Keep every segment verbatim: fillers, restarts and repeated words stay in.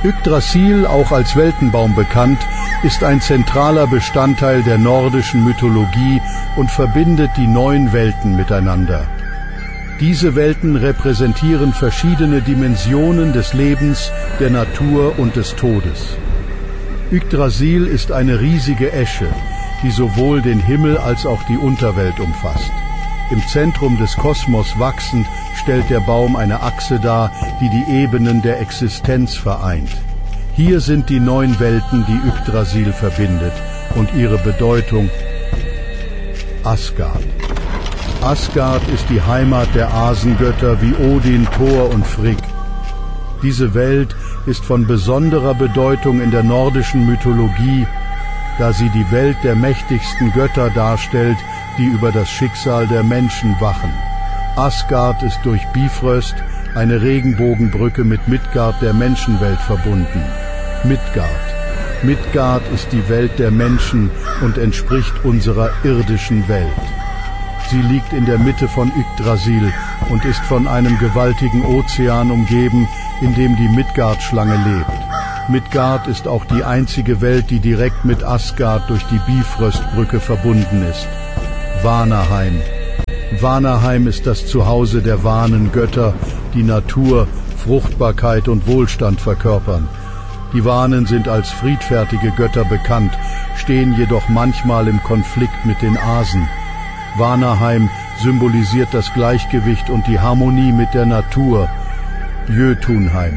Yggdrasil, auch als Weltenbaum bekannt, ist ein zentraler Bestandteil der nordischen Mythologie und verbindet die neun Welten miteinander. Diese Welten repräsentieren verschiedene Dimensionen des Lebens, der Natur und des Todes. Yggdrasil ist eine riesige Esche, die sowohl den Himmel als auch die Unterwelt umfasst. Im Zentrum des Kosmos wachsend stellt der Baum eine Achse dar, die die Ebenen der Existenz vereint. Hier sind die neun Welten, die Yggdrasil verbindet, und ihre Bedeutung: Asgard. Asgard ist die Heimat der Asengötter wie Odin, Thor und Frigg. Diese Welt ist von besonderer Bedeutung in der nordischen Mythologie, da sie die Welt der mächtigsten Götter darstellt, die über das Schicksal der Menschen wachen. Asgard ist durch Bifröst, eine Regenbogenbrücke, mit Midgard, der Menschenwelt, verbunden. Midgard. Midgard ist die Welt der Menschen und entspricht unserer irdischen Welt. Sie liegt in der Mitte von Yggdrasil und ist von einem gewaltigen Ozean umgeben, in dem die Midgard-Schlange lebt. Midgard ist auch die einzige Welt, die direkt mit Asgard durch die Bifröstbrücke verbunden ist. Vanaheim. Vanaheim ist das Zuhause der Vanengötter, die Natur, Fruchtbarkeit und Wohlstand verkörpern. Die Vanen sind als friedfertige Götter bekannt, stehen jedoch manchmal im Konflikt mit den Asen. Vanaheim symbolisiert das Gleichgewicht und die Harmonie mit der Natur. Jötunheim.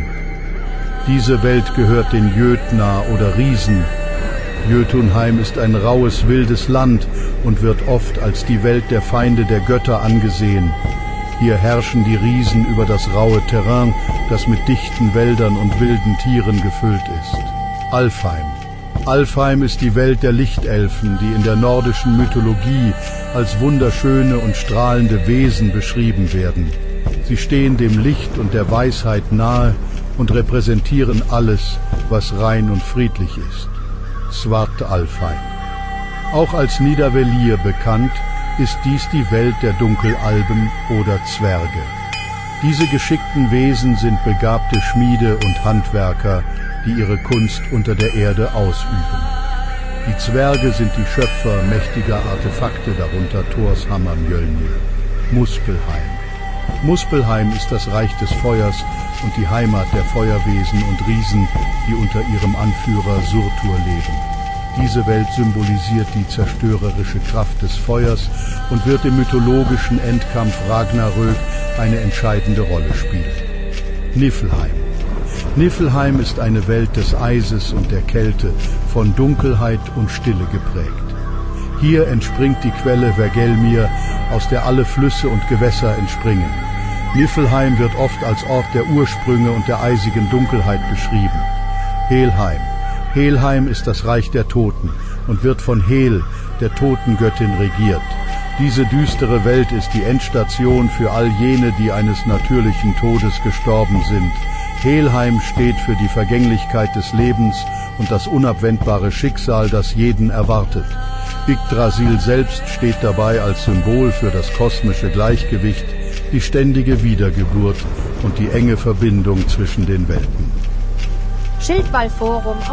Diese Welt gehört den Jötnar oder Riesen. Jötunheim ist ein raues, wildes Land und wird oft als die Welt der Feinde der Götter angesehen. Hier herrschen die Riesen über das raue Terrain, das mit dichten Wäldern und wilden Tieren gefüllt ist. Alfheim. Alfheim ist die Welt der Lichtelfen, die in der nordischen Mythologie als wunderschöne und strahlende Wesen beschrieben werden. Sie stehen dem Licht und der Weisheit nahe und repräsentieren alles, was rein und friedlich ist. Svartalfheim. Auch als Nidavellir bekannt, ist dies die Welt der Dunkelalben oder Zwerge. Diese geschickten Wesen sind begabte Schmiede und Handwerker, die ihre Kunst unter der Erde ausüben. Die Zwerge sind die Schöpfer mächtiger Artefakte, darunter Thors Hammer Mjölnir. Muspelheim. Muspelheim ist das Reich des Feuers und die Heimat der Feuerwesen und Riesen, die unter ihrem Anführer Surtur leben. Diese Welt symbolisiert die zerstörerische Kraft des Feuers und wird im mythologischen Endkampf Ragnarök eine entscheidende Rolle spielen. Niflheim. Niflheim ist eine Welt des Eises und der Kälte, von Dunkelheit und Stille geprägt. Hier entspringt die Quelle Vergelmir, aus der alle Flüsse und Gewässer entspringen. Niflheim wird oft als Ort der Ursprünge und der eisigen Dunkelheit beschrieben. Helheim. Helheim ist das Reich der Toten und wird von Hel, der Totengöttin, regiert. Diese düstere Welt ist die Endstation für all jene, die eines natürlichen Todes gestorben sind. Helheim steht für die Vergänglichkeit des Lebens und das unabwendbare Schicksal, das jeden erwartet. Yggdrasil selbst steht dabei als Symbol für das kosmische Gleichgewicht, die ständige Wiedergeburt und die enge Verbindung zwischen den Welten. Schildwall Forum